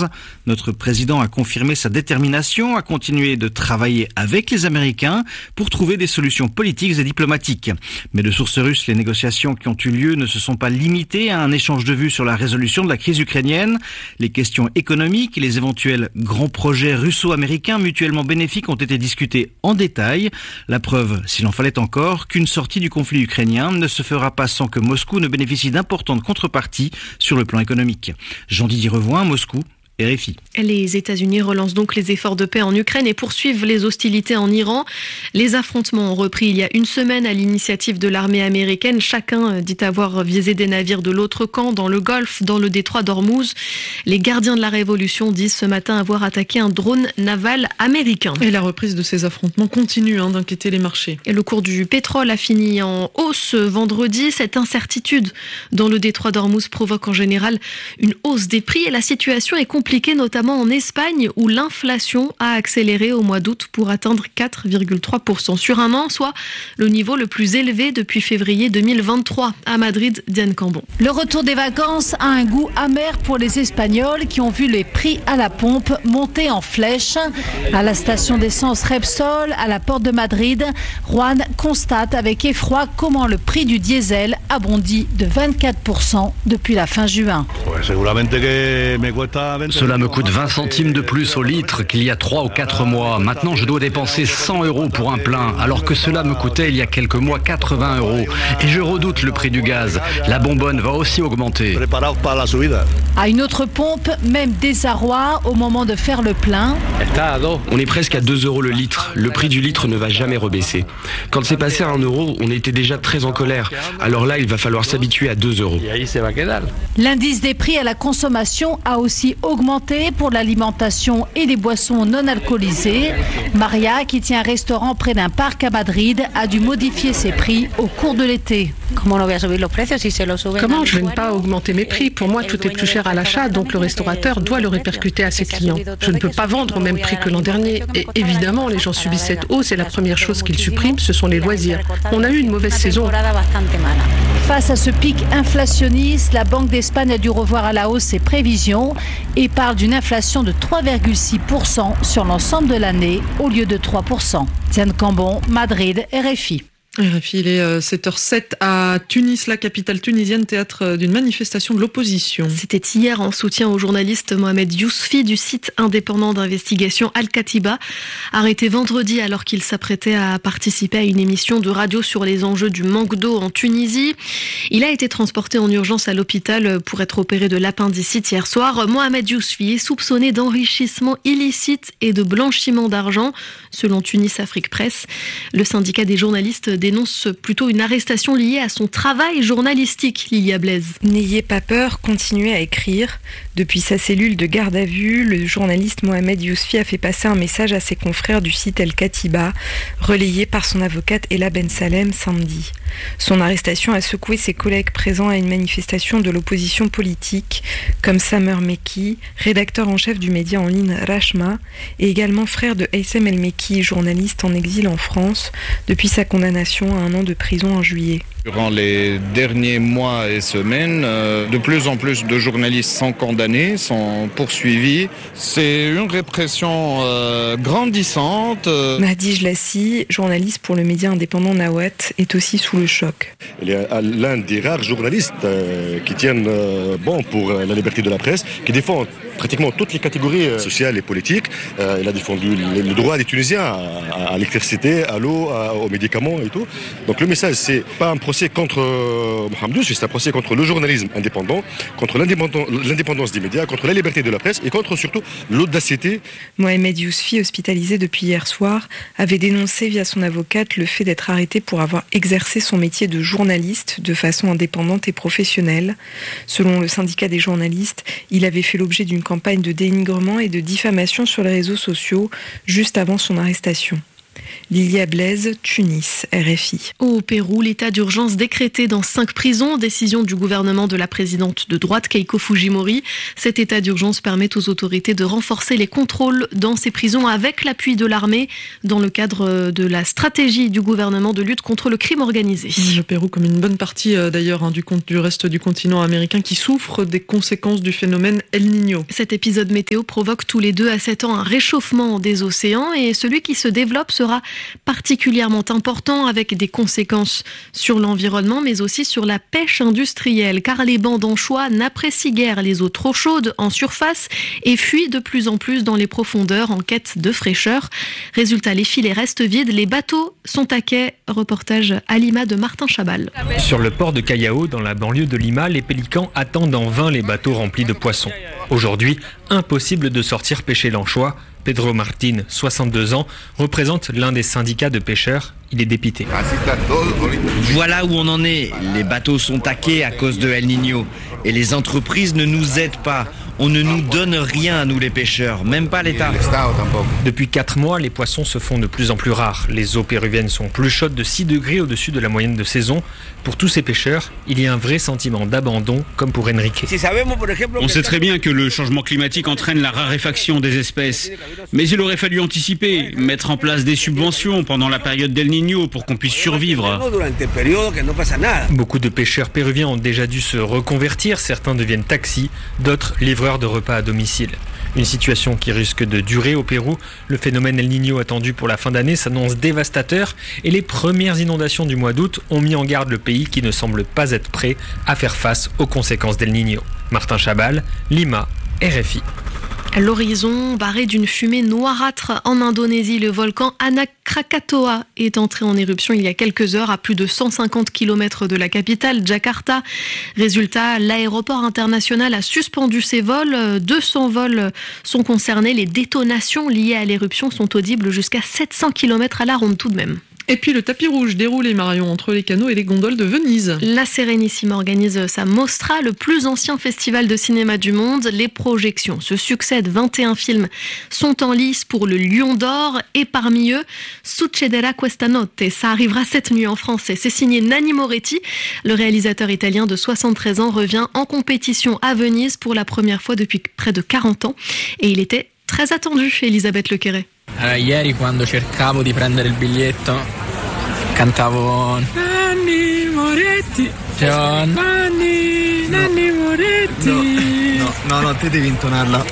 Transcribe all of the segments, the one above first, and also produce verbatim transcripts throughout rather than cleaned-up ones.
quinze. Notre président a confirmé sa détermination à continuer de travailler avec les Américains pour trouver des solutions politiques et diplomatiques. Mais de sources russes, les négociations qui ont eu lieu ne se sont pas limitées à un échange de vues sur la résolution de la crise ukrainienne. Les questions économiques et les éventuels grands projets russo-américains mutuellement bénéfiques ont été discutés en détail. La preuve, s'il en fallait encore, qu'une sortie du conflit ukrainien ne se fera pas sans que Moscou ne bénéficie d'importantes contreparties sur le plan économique. Jean-Didier Revoin, Moscou. R F I. Les États-Unis relancent donc les efforts de paix en Ukraine et poursuivent les hostilités en Iran. Les affrontements ont repris il y a une semaine à l'initiative de l'armée américaine. Chacun dit avoir visé des navires de l'autre camp dans le Golfe, dans le détroit d'Ormuz. Les gardiens de la Révolution disent ce matin avoir attaqué un drone naval américain. Et la reprise de ces affrontements continue hein, d'inquiéter les marchés. Et le cours du pétrole a fini en hausse vendredi. Cette incertitude dans le détroit d'Ormuz provoque en général une hausse des prix et la situation est compliquée, notamment en Espagne où l'inflation a accéléré au mois d'août pour atteindre quatre virgule trois pour cent sur un an, soit le niveau le plus élevé depuis février deux mille vingt-trois. À Madrid, Diane Cambon. Le retour des vacances a un goût amer pour les Espagnols qui ont vu les prix à la pompe monter en flèche. À la station d'essence Repsol, à la porte de Madrid, Juan constate avec effroi comment le prix du diesel a bondi de vingt-quatre pour cent depuis la fin juin. Cela me coûte vingt centimes de plus au litre qu'il y a trois ou quatre mois. Maintenant, je dois dépenser cent euros pour un plein, alors que cela me coûtait il y a quelques mois quatre-vingts euros. Et je redoute le prix du gaz. La bonbonne va aussi augmenter. À une autre pompe, même désarroi au moment de faire le plein. On est presque à deux euros le litre. Le prix du litre ne va jamais rebaisser. Quand c'est passé à un euro, on était déjà très en colère. Alors là, il va falloir s'habituer à deux euros. L'indice des prix à la consommation a aussi augmenté pour l'alimentation et les boissons non alcoolisées. Maria, qui tient un restaurant près d'un parc à Madrid, a dû modifier ses prix au cours de l'été. Comment je ne vais pas augmenter mes prix? Pour moi, tout est plus cher à l'achat, donc le restaurateur doit le répercuter à ses clients. Je ne peux pas vendre au même prix que l'an dernier. Et évidemment, les gens subissent cette hausse et la première chose qu'ils suppriment, ce sont les loisirs. On a eu une mauvaise saison. Face à ce pic inflationniste, la Banque d'Espagne a dû revoir à la hausse ses prévisions et parle d'une inflation de trois virgule six pour cent sur l'ensemble de l'année au lieu de trois pour cent. Diane Cambon, Madrid, R F I. R F I, il est sept heures zéro sept à Tunis, la capitale tunisienne, théâtre d'une manifestation de l'opposition. C'était hier en soutien au journaliste Mohamed Yousfi du site indépendant d'investigation Al-Katiba, arrêté vendredi alors qu'il s'apprêtait à participer à une émission de radio sur les enjeux du manque d'eau en Tunisie. Il a été transporté en urgence à l'hôpital pour être opéré de l'appendicite hier soir. Mohamed Yousfi est soupçonné d'enrichissement illicite et de blanchiment d'argent, selon Tunis Afrique Presse. Le syndicat des journalistes dénonce plutôt une arrestation liée à son travail journalistique, Lilia Blaise. N'ayez pas peur, continuez à écrire. Depuis sa cellule de garde à vue, le journaliste Mohamed Yousfi a fait passer un message à ses confrères du site El-Katiba, relayé par son avocate Ella Ben Salem samedi. Son arrestation a secoué ses collègues présents à une manifestation de l'opposition politique, comme Samer Mekki, rédacteur en chef du média en ligne Rachma, et également frère de Haïssem El Mekki, journaliste en exil en France, depuis sa condamnation à un an de prison en juillet. Durant les derniers mois et semaines, de plus en plus de journalistes sont condamnés, sont poursuivis. C'est une répression euh, grandissante. Mahdi Jlassi, journaliste pour le média indépendant Nawat, est aussi sous le choc. Il est l'un des rares journalistes euh, qui tiennent euh, bon pour la liberté de la presse, qui défend pratiquement toutes les catégories euh, sociales et politiques. Euh, il a défendu le, le droit des Tunisiens à, à l'électricité, à l'eau, à, aux médicaments et tout. Donc le message, c'est pas un procès contre euh, Mohamed Yousfi, c'est un procès contre le journalisme indépendant, contre l'indépendance des médias, contre la liberté de la presse et contre surtout l'audacité. Mohamed Yousfi, hospitalisé depuis hier soir, avait dénoncé via son avocate le fait d'être arrêté pour avoir exercé son métier de journaliste de façon indépendante et professionnelle. Selon le syndicat des journalistes, il avait fait l'objet d'une campagne de dénigrement et de diffamation sur les réseaux sociaux juste avant son arrestation. Lilia Blaise, Tunis, R F I. Au Pérou, l'état d'urgence décrété dans cinq prisons, décision du gouvernement de la présidente de droite Keiko Fujimori. Cet état d'urgence permet aux autorités de renforcer les contrôles dans ces prisons avec l'appui de l'armée dans le cadre de la stratégie du gouvernement de lutte contre le crime organisé. Le Pérou, comme une bonne partie d'ailleurs du, du reste du continent américain, qui souffre des conséquences du phénomène El Niño. Cet épisode météo provoque tous les deux à sept ans un réchauffement des océans et celui qui se développe sera particulièrement important avec des conséquences sur l'environnement mais aussi sur la pêche industrielle car les bancs d'anchois n'apprécient guère les eaux trop chaudes en surface et fuient de plus en plus dans les profondeurs en quête de fraîcheur. Résultat, les filets restent vides, les bateaux sont à quai. Reportage à Lima de Martin Chabal. Sur le port de Callao, dans la banlieue de Lima, les pélicans attendent en vain les bateaux remplis de poissons. Aujourd'hui, impossible de sortir pêcher l'anchois. Pedro Martin, soixante-deux ans, représente l'un des syndicats de pêcheurs. Il est dépité. Voilà où on en est. Les bateaux sont taqués à cause de El Niño. Et les entreprises ne nous aident pas. On ne nous donne rien à nous les pêcheurs, même pas l'État. Depuis quatre mois, les poissons se font de plus en plus rares. Les eaux péruviennes sont plus chaudes de six degrés au-dessus de la moyenne de saison. Pour tous ces pêcheurs, il y a un vrai sentiment d'abandon, comme pour Enrique. On sait très bien que le changement climatique entraîne la raréfaction des espèces. Mais il aurait fallu anticiper, mettre en place des subventions pendant la période d'El Niño pour qu'on puisse survivre. Beaucoup de pêcheurs péruviens ont déjà dû se reconvertir. Certains deviennent taxis, d'autres livreurs de repas à domicile. Une situation qui risque de durer au Pérou. Le phénomène El Niño attendu pour la fin d'année s'annonce dévastateur et les premières inondations du mois d'août ont mis en garde le pays qui ne semble pas être prêt à faire face aux conséquences d'El Niño. Martin Chabal, Lima, R F I. À l'horizon, barré d'une fumée noirâtre en Indonésie, le volcan Anak Krakatoa est entré en éruption il y a quelques heures à plus de cent cinquante kilomètres de la capitale, Jakarta. Résultat, l'aéroport international a suspendu ses vols. deux cents vols sont concernés. Les détonations liées à l'éruption sont audibles jusqu'à sept cents kilomètres à la ronde tout de même. Et puis le tapis rouge déroulé, Marion, entre les canaux et les gondoles de Venise. La Serenissima organise sa Mostra, le plus ancien festival de cinéma du monde. Les projections se succèdent, vingt et un films sont en lice pour le Lion d'Or et parmi eux, Succederà questa notte. Ça arrivera cette nuit en français. C'est signé Nanni Moretti. Le réalisateur italien de soixante-treize ans revient en compétition à Venise pour la première fois depuis près de quarante ans. Et il était très attendu, Elisabeth Lequeret. Uh, ieri quando cercavo di prendere il biglietto cantavo Nanni Moretti, cioè, Nanni, Nanni Moretti. No, no, no, te devi intonarla.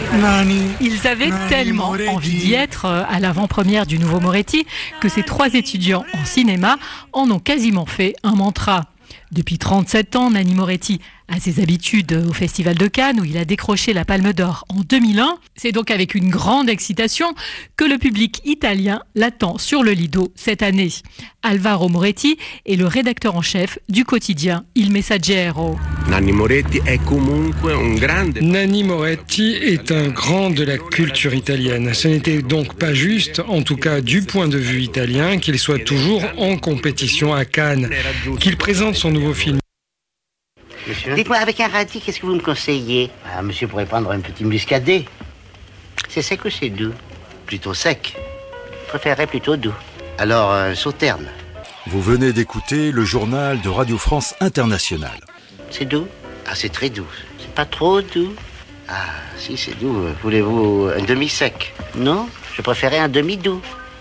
Ils avaient Nanni tellement Moretti. envie d'y être à l'avant-première du nouveau Moretti que ces trois étudiants en cinéma en ont quasiment fait un mantra. Depuis trente-sept ans, Nanni Moretti a ses habitudes au Festival de Cannes où il a décroché la Palme d'Or en deux mille un. C'est donc avec une grande excitation que le public italien l'attend sur le Lido cette année. Alvaro Moretti est le rédacteur en chef du quotidien Il Messaggero. Nanni Moretti est comunque un grande. Nanni Moretti est un grand de la culture italienne. Ce n'était donc pas juste, en tout cas du point de vue italien, qu'il soit toujours en compétition à Cannes, qu'il présente son nouveau film. Monsieur. Dites-moi, avec un radis, qu'est-ce que vous me conseillez? Ah, monsieur pourrait prendre un petit muscadet. C'est sec ou c'est doux? Plutôt sec. Je préférerais plutôt doux. Alors, un sauterne. Vous venez d'écouter le journal de Radio France Internationale. C'est doux? Ah, c'est très doux. C'est pas trop doux? Ah, si, c'est doux. Voulez-vous un demi-sec? Non, je préférais un demi-doux.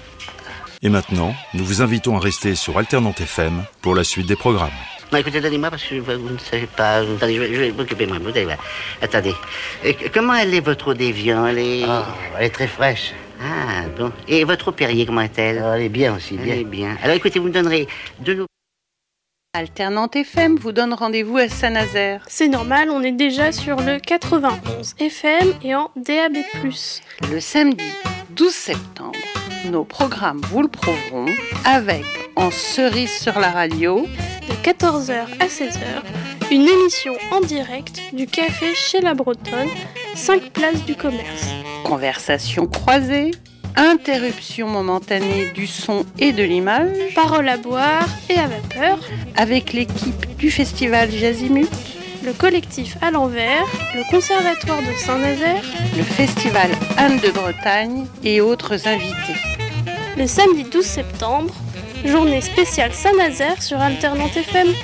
Et maintenant, nous vous invitons à rester sur Alternante F M pour la suite des programmes. Non, écoutez, donnez-moi parce que vous ne savez pas. Attendez, je vais, je vais m'occuper moi. Attendez. Et comment elle est, votre eau d'Évian? Elle est... Oh, elle est très fraîche. Ah, bon. Et votre eau Perrier, comment est-elle? Oh, elle est bien aussi, bien. Elle est bien. Alors écoutez, vous me donnerez deux nouvelles. Alternante F M vous donne rendez-vous à Saint-Nazaire. C'est normal, on est déjà sur le quatre-vingt-onze F M et en D A B plus. Le samedi douze septembre, nos programmes vous le prouveront avec En cerise sur la radio, de quatorze heures à seize heures, une émission en direct du café chez la Bretonne, cinq places du Commerce. Conversation croisée, interruption momentanée du son et de l'image, paroles à boire et à vapeur, avec l'équipe du festival Jazimut, le collectif à l'envers, le conservatoire de Saint-Nazaire, le festival Anne de Bretagne et autres invités. le samedi douze septembre, journée spéciale Saint-Nazaire sur Alternante F M.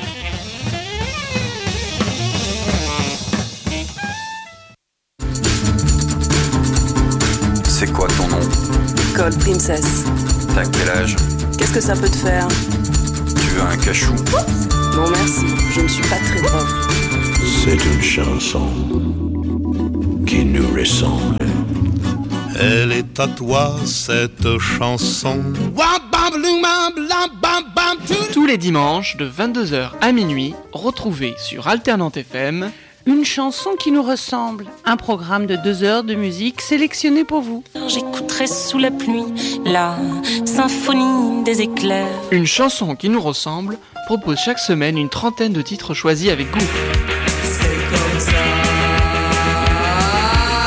C'est quoi ton nom? Code Princess. T'as quel âge? Qu'est-ce que ça peut te faire? Tu veux un cachou? Non merci, je ne suis pas très prof. C'est une chanson qui nous ressemble. Elle est à toi, cette chanson. Tous les dimanches, de vingt-deux heures à minuit, retrouvez sur Alternante F M une chanson qui nous ressemble. Un programme de deux heures de musique sélectionné pour vous. J'écouterai sous la pluie la symphonie des éclairs. Une chanson qui nous ressemble propose chaque semaine une trentaine de titres choisis avec goût. C'est comme ça.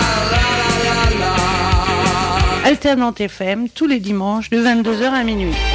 Alternante F M tous les dimanches de vingt-deux heures à minuit.